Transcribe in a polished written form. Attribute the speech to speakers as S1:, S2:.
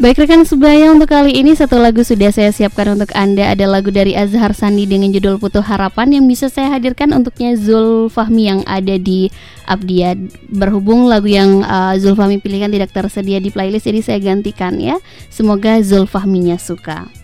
S1: Baik rekan sebaya, untuk kali ini satu lagu sudah saya siapkan untuk Anda. Ada lagu dari Azhar Sandi dengan judul Putu Harapan yang bisa saya hadirkan untuknya Zulfahmi yang ada di Abdia. Berhubung lagu yang Zulfahmi pilihkan tidak tersedia di playlist, jadi saya gantikan ya. Semoga Zulfahminya suka.